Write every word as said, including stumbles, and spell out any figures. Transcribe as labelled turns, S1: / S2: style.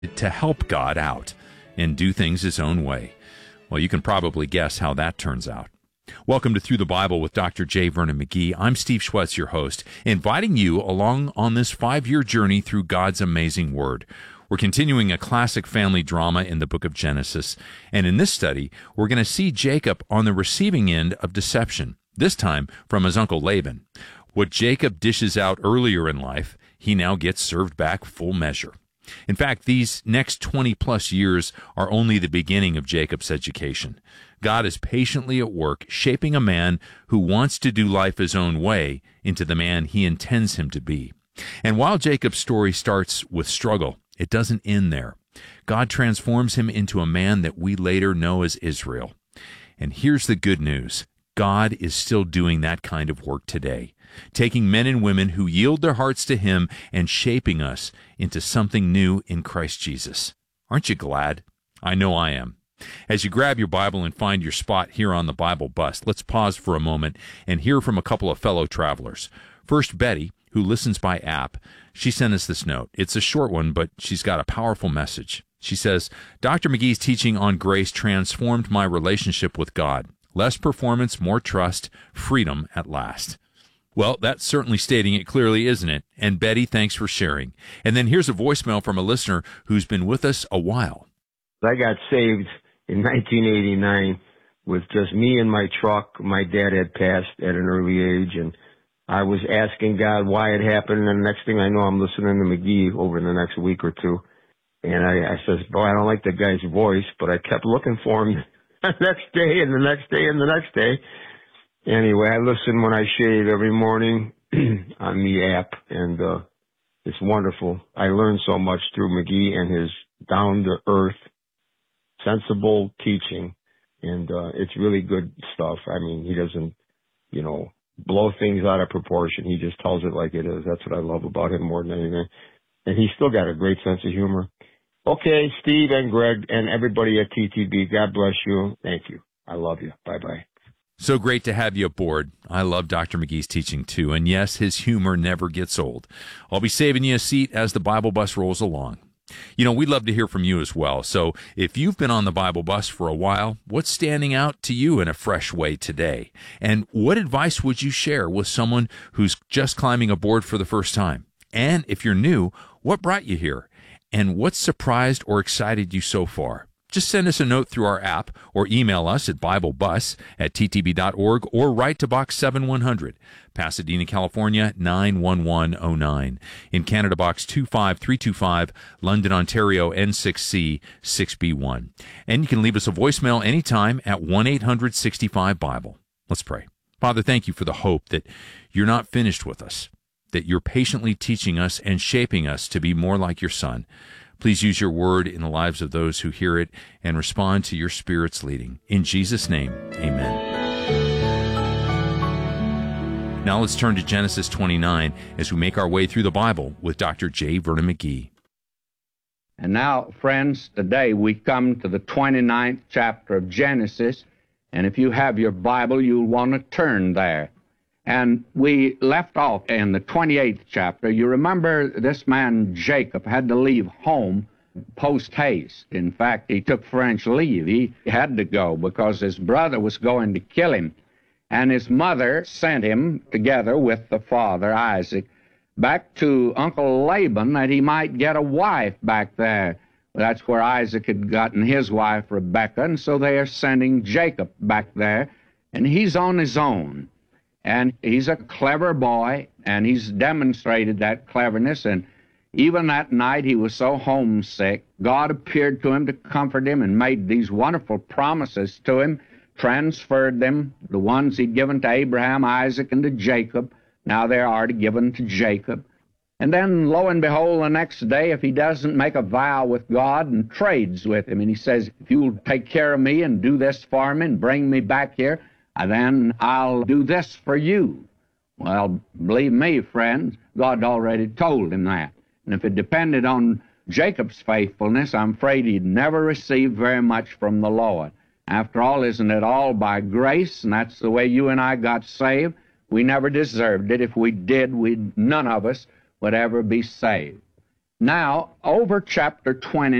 S1: to help God out and do things his own way. Well, you can probably guess how that turns out. Welcome to Through the Bible with Doctor J. Vernon McGee. I'm Steve Schwetz, your host, inviting you along on this five-year journey through God's amazing Word. We're continuing a classic family drama in the book of Genesis, and in this study, we're going to see Jacob on the receiving end of deception, this time from his uncle Laban. What Jacob dishes out earlier in life, he now gets served back full measure. In fact, these next twenty-plus years are only the beginning of Jacob's education. God is patiently at work, shaping a man who wants to do life his own way into the man he intends him to be. And while Jacob's story starts with struggle, it doesn't end there. God transforms him into a man that we later know as Israel. And here's the good news. God is still doing that kind of work today, taking men and women who yield their hearts to him and shaping us into something new in Christ Jesus. Aren't you glad? I know I am. As you grab your Bible and find your spot here on the Bible Bus, let's pause for a moment and hear from a couple of fellow travelers. First, Betty, who listens by app. She sent us this note. It's a short one, but she's got a powerful message. She says, Doctor McGee's teaching on grace transformed my relationship with God. Less performance, more trust, freedom at last. Well, that's certainly stating it clearly, isn't it? And Betty, thanks for sharing. And then here's a voicemail from a listener who's been with us a while.
S2: I got saved in nineteen eighty-nine with just me and my truck. My dad had passed at an early age, and I was asking God why it happened, and the next thing I know, I'm listening to McGee over the next week or two. And I, I says, boy, I don't like the guy's voice, but I kept looking for him the next day and the next day and the next day. Anyway, I listen when I shave every morning on the app, and uh, it's wonderful. I learned so much through McGee and his down-to-earth, sensible teaching, and uh, it's really good stuff. I mean, he doesn't, you know, blow things out of proportion. He just tells it like it is. That's what I love about him more than anything. And he's still got a great sense of humor. Okay, Steve and Greg and everybody at T T B, God bless you. Thank you. I love you. Bye-bye.
S1: So great to have you aboard. I love Doctor McGee's teaching, too. And yes, his humor never gets old. I'll be saving you a seat as the Bible Bus rolls along. You know, we'd love to hear from you as well. So if you've been on the Bible Bus for a while, what's standing out to you in a fresh way today? And what advice would you share with someone who's just climbing aboard for the first time? And if you're new, what brought you here? And what surprised or excited you so far? Just send us a note through our app or email us at BibleBus at t t b dot org or write to Box seven one hundred, Pasadena, California, nine one one oh nine. In Canada, Box two five three two five, London, Ontario, N six C six B one. And you can leave us a voicemail anytime at one eight hundred sixty-five Bible. Let's pray. Father, thank you for the hope that you're not finished with us, that you're patiently teaching us and shaping us to be more like your Son. Please use your word in the lives of those who hear it and respond to your Spirit's leading. In Jesus' name, amen. Now let's turn to Genesis twenty-nine as we make our way through the Bible with Doctor J. Vernon McGee.
S3: And now, friends, today we come to the twenty-ninth chapter of Genesis, and if you have your Bible, you'll want to turn there. And we left off in the twenty-eighth chapter. You remember this man Jacob had to leave home post-haste. In fact, he took French leave. He had to go because his brother was going to kill him. And his mother sent him, together with the father, Isaac, back to Uncle Laban that he might get a wife back there. That's where Isaac had gotten his wife, Rebekah, and so they are sending Jacob back there, and he's on his own. And he's a clever boy, and he's demonstrated that cleverness. And even that night he was so homesick, God appeared to him to comfort him and made these wonderful promises to him, transferred them, the ones he'd given to Abraham, Isaac, and to Jacob. Now they are given to Jacob. And then, lo and behold, the next day, if he doesn't make a vow with God and trades with him, and he says, if you'll take care of me and do this for me and bring me back here, then I'll do this for you. Well, believe me, friends, God already told him that. And if it depended on Jacob's faithfulness, I'm afraid he'd never receive very much from the Lord. After all, isn't it all by grace? And that's the way you and I got saved. We never deserved it. If we did, we'd, none of us would ever be saved. Now, over chapter twenty.